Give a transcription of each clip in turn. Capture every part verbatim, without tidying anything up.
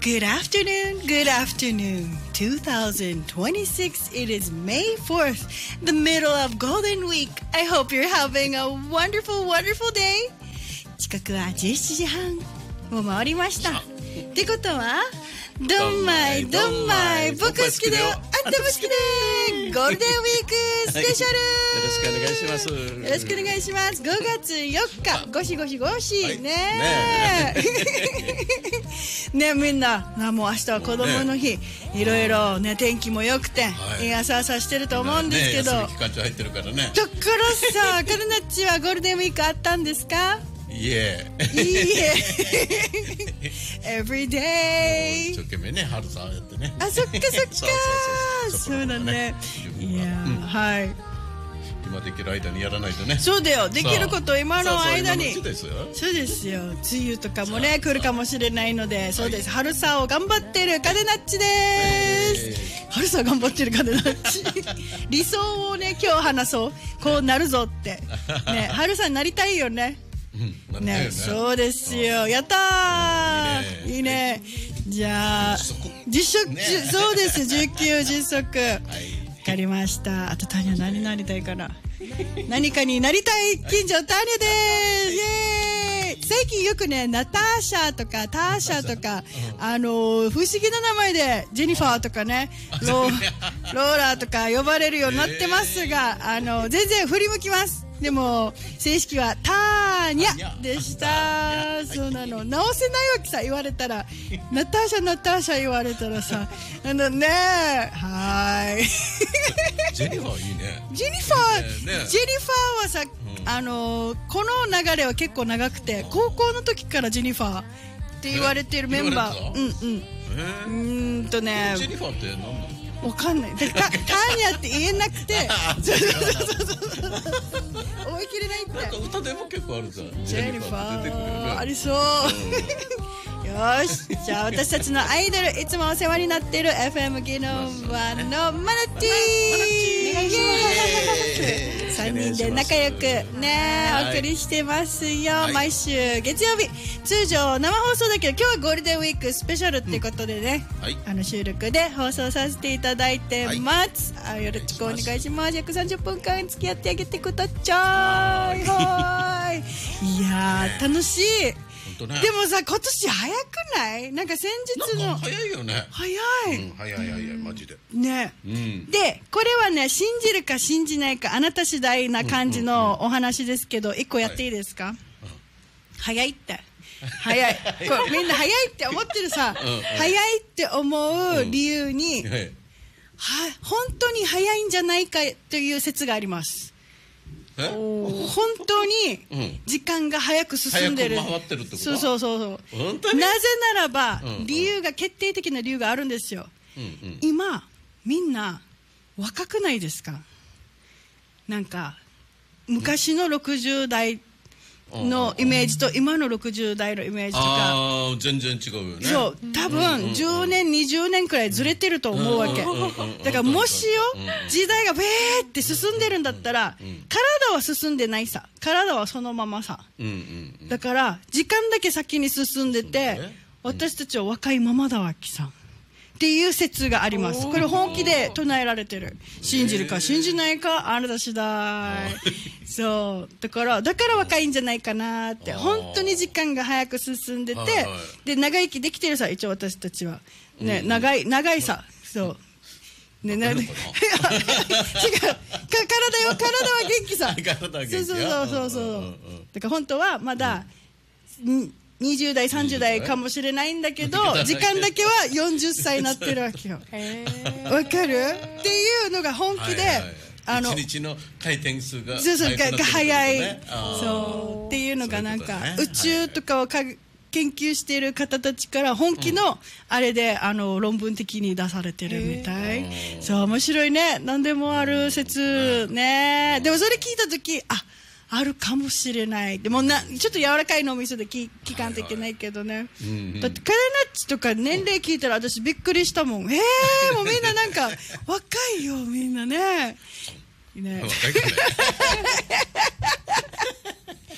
Good afternoon, good afternoon. twenty twenty-six, it is May fourth, the middle of Golden Week. I hope you're having a wonderful, wonderful day. 近くはじゅうしちじはんを回りました。ってことは、どんまいどんまい、僕好きだよ、あんたも好きだよ、ゴールデンウィークスペシャル、 はい、よろしくお願いします。 よろしくお願いします。ごがつよっか、ごしごしごし、はい、ねえねえみんな、もう明日は子供の日、ね、いろいろね天気も良くて、はい、いい朝朝してると思うんですけど、 ね、休み期間中入ってるからね。 だからさ、カルナッチはゴールデンウィークあったんですか？ いいえ。 いいえ。Every day。 一生懸命ね、春さんやってね。 あ、そっかそっか。そうだね。いや、はい。 今できる間にやらないとね。 そうだよ。できること今の間に。 そうですよ。 そうですよ。梅雨とかもね来るかもしれないので、そうです。春さんを頑張ってるカデナッチです。春さん頑張ってるカデナッチ。理想をね今日話そう。こうなるぞって。ね、春さんなりたいよね。 うん、 ね、ね、そうですよ。やったー、うん、いいね。いいね。じゃあ実食、ね、そうです。じゅうきゅう実測。はい。わかりました。あとタニャ何になりたいかな。何かになりたい近所タニャです。イエーイ。最近よくねナターシャとかターシャとか、うん、あのー、不思議な名前でジェニファーとかねロー、ローラーとか呼ばれるようになってますが、あのー、全然振り向きます。でも正式はターニャでした。そうなの。直せないわけさ。言われたらナターシャナターシャ言われたらさ、あのね、はい。 ジェニファーいいね。 ジェニファー、ねね、ジェニファーはさ、うん、あのこの流れは結構長くて、高校の時からジェニファーって言われているメンバー。うんうん。うーんとね。 ジェニファーって何なの？ わかんない。ターニャって言えなくて、思い切れないって。 なんか歌でも結構あるじゃん。 ジェニファーありそう。よし、じゃあ私たちのアイドル、いつもお世話になっている エフエム 技能ワンのマナティー。さんにんで仲良くねお送りしてますよ。毎週月曜日、通常生放送だけど今日はゴールデンウィークスペシャルってことでね、あの収録で放送させていただいてます。あ、よろしくお願いします。約さんじゅっぷんかん付き合ってあげてください。はい。いやー楽しい。でもさ、今年早くない？なんか先日の早いよね。 早い、 うん、早い早いマジでね、うん、でこれはね信じるか信じないかあなた次第な感じのお話ですけど、一個やっていいですか？はい、早いって早いこれみんな早いって思ってるさ、うんうん、早いって思う理由に、うんはい、は本当に早いんじゃないかという説があります。本当に時間が早く進んでる。 早く回ってるってこと？ そうそうそうそう。 本当に？ なぜならば、うんうん、理由が決定的な理由があるんですよ。うんうん、今みんな若くないですか？なんか昔のろくじゅう代のイメージと今のろくじゅう代のイメージとか、 あ全然違うよね。 そう多分じゅうねんにじゅうねんくらいずれてると思うわけ。だからもしよ時代がベーって進んでるんだったら、体は進んでないさ、体はそのままさ。だから時間だけ先に進んでて、私たちは若いままだわけさっていう説があります。これ本気で唱えられてる。信じるか信じないかあなた次第。そうだからだから若いんじゃないかなって。本当に時間が早く進んでて、で長生きできてるさ一応私たちはね、長い長いさ。そうね、な違うか体よ体は元気さ。そうそうそうそうそう。だから本当はまだ、うんにじゅう代さんじゅう代かもしれないんだけど時間だけはよんじゅっさいになってるわけよ。わかるっていうのが本気で、はいはい、 あのいちにちの回転数がそうそうが早いそうっていうのがなんか、ね、宇宙とかをか研究している方たちから本気のあれで、うん、あの論文的に出されてるみたい。そう面白いね。何でもある説ね。でもそれ聞いた時ああるかもしれない。でもなちょっと柔らかい脳みそで聞かんといけないけどね、はいはいうんうん、だってカレナッチとか年齢聞いたら私びっくりしたもん。えー、もうみんななんか若いよみんなねね若いかね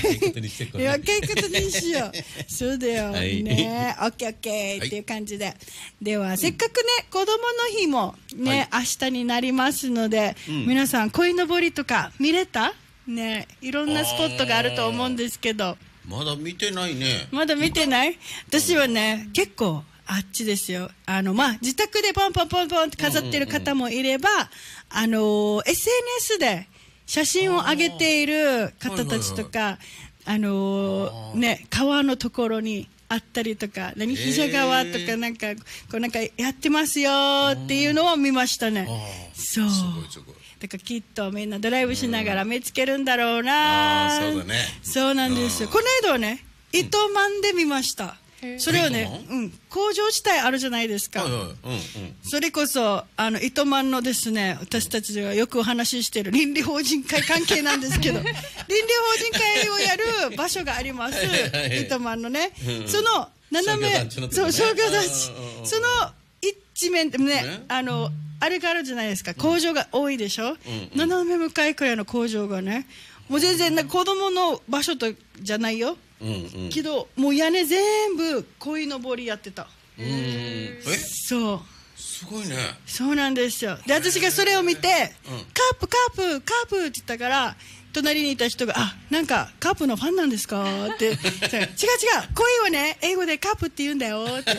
いことにしてこうね若いことにしよう。そうだよ。 はいね。オッケーオッケーっていう感じで。では、せっかくね、子供の日もね、明日になりますので、皆さん、鯉のぼりとか見れたね、いろんなスポットがあると思うんですけど。 まだ見てないね。 まだ見てない？私はね、結構、あっちですよ。あの、まあ、自宅でポンポンポンポンって飾ってる方もいれば、あの、エスエヌエス で写真を上げている方たちとか、あの、ね、川のところにあったりとか、何、比叡川とかなんか、こうなんかやってますよっていうのを見ましたね。そう。 すごいすごい。 だからきっとみんなドライブしながら見つけるんだろうな。 あー、そうだね。 そうなんですよ。この間はね、糸満で見ました。それをね、うん、工場地帯あるじゃないですか。 はいはい、うんうん。 それこそ、あの、糸満のですね、私たちがよくお話ししている倫理法人会関係なんですけど、倫理法人会をやる場所があります。糸満のね。その、斜め、そう、商業団地。その一面でもね、あの、あれがあるじゃないですか。工場が多いでしょ。斜め向かいくらいの工場がね、もう全然ね、子供の場所とじゃないよ。うんうん、けどもう屋根全部鯉のぼりやってた。 うん、え、 そうすごいね。 そうなんですよ。で私がそれを見て、うん、カープカープカープって言ったから、隣にいた人が、あ、なんかカープのファンなんですかって違う違う、鯉はね英語でカープって言うんだよって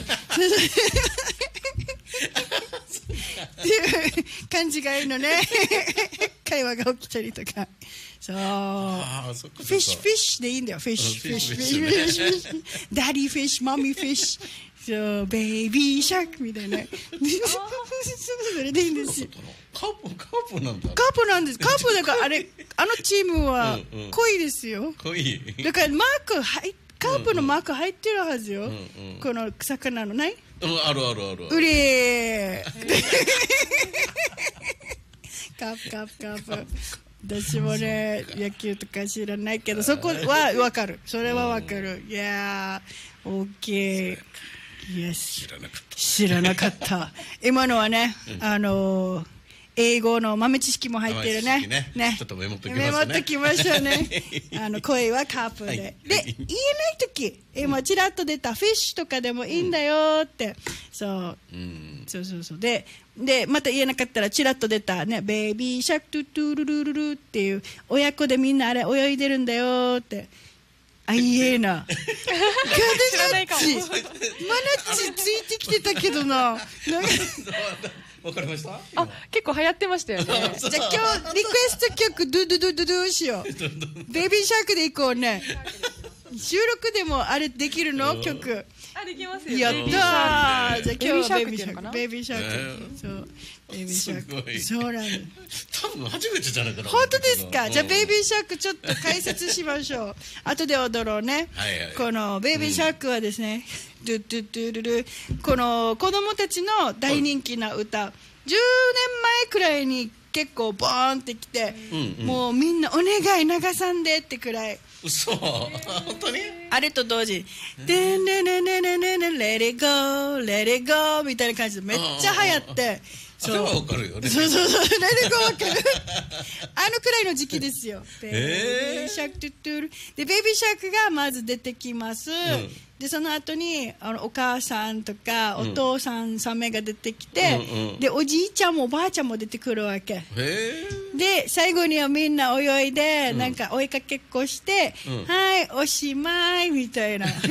っていう勘違いのね会話が起きたりとか。そう。フィッシュフィッシュでいいんだよ。フィッシュフィッシュフィッシュフィッシュダディフィッシュマミーフィッシュそうベイビーシャークみたいなそれでいいんですよ。 カープカープなんだ。 カープなんです。カープだからあれあのチームは濃いですよ。 濃い。 だからマーク入カープのマーク入ってるはずよ。この魚のない？ あるあるある。 うれー。カープカープカープ。私もね野球とか知らないけどそこは分かる。それは分かる。いやーオッケー。イエス。知らなかった。知らなかった。今のはね、あのー、英語の豆知識も入ってるね。 ね。 ね。 ちょっとメモっときますね。 メモっときましょうね。あの声はカープで。はい、で言えないとき今ちらっと出たフィッシュとかでもいいんだよって。そう。うん、そうそうそうで。でまた言えなかったらチラッと出たねベイビーシャークトゥトゥルルルルっていう親子でみんなあれ泳いでるんだよってあいえなガデナッチマナッチついてきてたけどなわかりました。 あ結構流行ってましたよね。じゃあ今日リクエスト曲ドゥドゥドゥドゥドゥしようベイビーシャークでいこうね。収録でもあれできるの曲。 あできますよ。 やったー。じゃあ今日はベイビーシャーク。ベイビーシャーク。そう。ベイビーシャーク。そうなんです。 多分初めてじゃないかな。 本当ですか。じゃあベイビーシャークちょっと解説しましょう。後で踊ろうね。このベイビーシャークはですね、ドゥドゥドゥルルこの子供たちの大人気な歌。じゅうねんまえくらいに結構ボーンってきて、もうみんなお願い流さんでってくらい。 嘘本当にあれと同時に「でんでんでんでんでんでんでんレレゴーレレゴー」みたいな感じでめっちゃ流行ってそれはわかるよね。 そうそうそうレレゴーわかるあのくらいの時期ですよ。ベイビーシャークトゥトゥルでベイビーシャークがまず出てきます、うん、でその後にあのお母さんとかお父さんサメが出てきて、うんうん、でおじいちゃんもおばあちゃんも出てくるわけで最後にはみんな泳いで、うん、なんか追いかけっこして、うん、はいおしまいみたいなで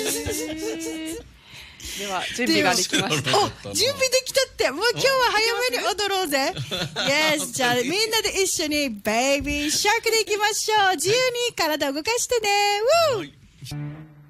は準備ができました。 お準備できたってもう今日は早めに踊ろうぜ。Yes じゃあみんなで一緒にベイビーシャークでいきましょう。自由に体を動かしてね。Woo!